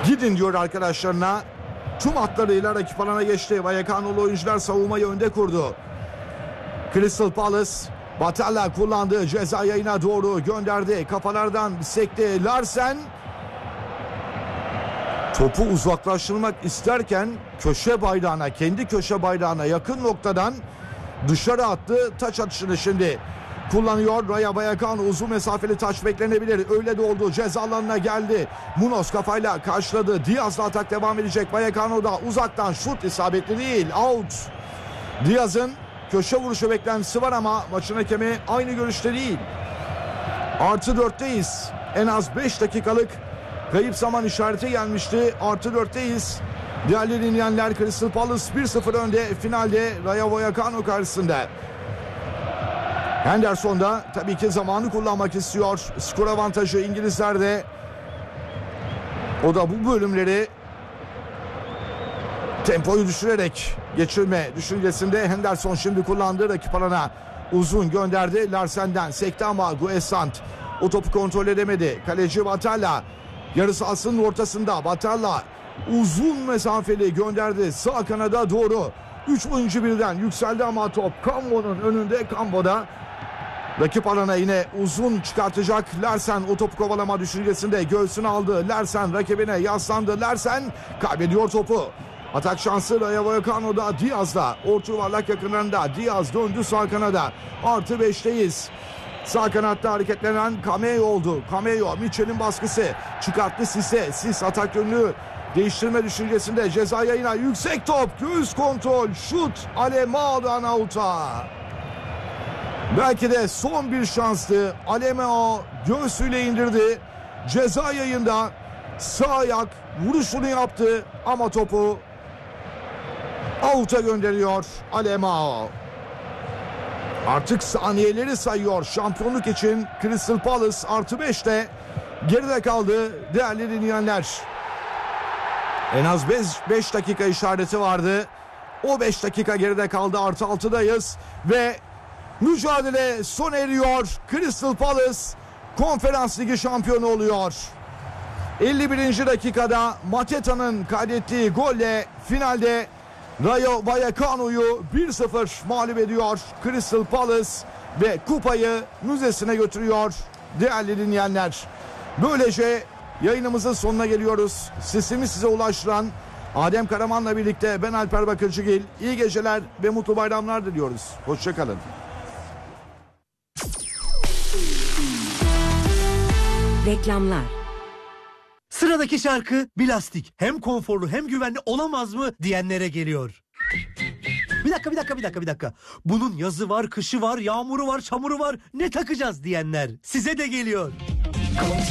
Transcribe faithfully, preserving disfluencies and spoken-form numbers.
Gidin diyor arkadaşlarına. Tüm hatlarıyla rakip alana geçti. Vallecano'lu oyuncular savunmayı önde kurdu. Crystal Palace Batalla kullandı. Ceza yayına doğru gönderdi. Kafalardan sekti. Larsen topu uzaklaştırmak isterken köşe bayrağına, kendi köşe bayrağına yakın noktadan dışarı attı. Taç atışını şimdi kullanıyor. Rayo Vallecano uzun mesafeli taç beklenebilir. Öyle de oldu. Ceza alanına geldi. Munoz kafayla karşıladı. Diaz'la atak devam edecek. Vallecano'da uzaktan şut isabetli değil. Out. Diaz'ın köşe vuruşu beklentisi var ama maçın hakemi aynı görüşte değil. Artı dörtteyiz. En az beş dakikalık kayıp zaman işareti gelmişti. Artı dörtteyiz. Değerli dinleyenler, Crystal Palace bir sıfır önde finalde Rayo Vallecano karşısında. Henderson da tabii ki zamanı kullanmak istiyor. Skor avantajı İngilizlerde. O da bu bölümleri tempoyu düşürerek geçirme düşüncesinde. Henderson şimdi kullandı. Rakip alana uzun gönderdi. Larsen'den sekti ama Guessant o topu kontrol edemedi. Kaleci Batalla yarı sahasının ortasında. Batalla uzun mesafeli gönderdi. Sağ kanada doğru. Üç oyuncu birden yükseldi ama top Cambo'nun önünde. Cambo'da rakip alana yine uzun çıkartacak. Larsen o topu kovalama düşüncesinde göğsünü aldı. Larsen rakibine yaslandı. Larsen kaybediyor topu. Atak şansı Rayo Vallecano'da. Diaz'da orta yuvarlak yakınlarında. Diaz döndü sağ kanada. Artı beşteyiz. Sağ kanatta hareketlenen Cameo oldu. Cameo Mitchell'in baskısı. Çıkarttı Sisse. Sis atak yönünü değiştirme düşüncesinde. Ceza yayına yüksek top. Göğüs kontrol. Şut. Alemao'dan out'a. Belki de son bir şanstı. Alemao göğsüyle indirdi. Ceza yayında sağ ayak vuruşunu yaptı ama topu out'a gönderiyor Alemao. Artık saniyeleri sayıyor şampiyonluk için. Crystal Palace artı beşte geride kaldı değerli dinleyenler. En az beş dakika işareti vardı. O beş dakika geride kaldı. Artı altıdayız ve mücadele sona eriyor. Crystal Palace Konferans Ligi şampiyonu oluyor. elli birinci dakikada Mateta'nın kaydettiği golle finalde Rayo Vallecano'yu bir sıfır mağlup ediyor Crystal Palace ve kupayı müzesine götürüyor değerli dinleyenler. Böylece yayınımızın sonuna geliyoruz. Sesimi size ulaştıran Adem Karaman'la birlikte ben Alper Bakırcıgil. İyi geceler ve mutlu bayramlar diliyoruz. Hoşçakalın. Reklamlar. Sıradaki şarkı Bilastik. Hem konforlu hem güvenli olamaz mı diyenlere geliyor. Bir dakika bir dakika bir dakika bir dakika. Bunun yazı var, kışı var, yağmuru var, çamuru var. Ne takacağız diyenler. Size de geliyor.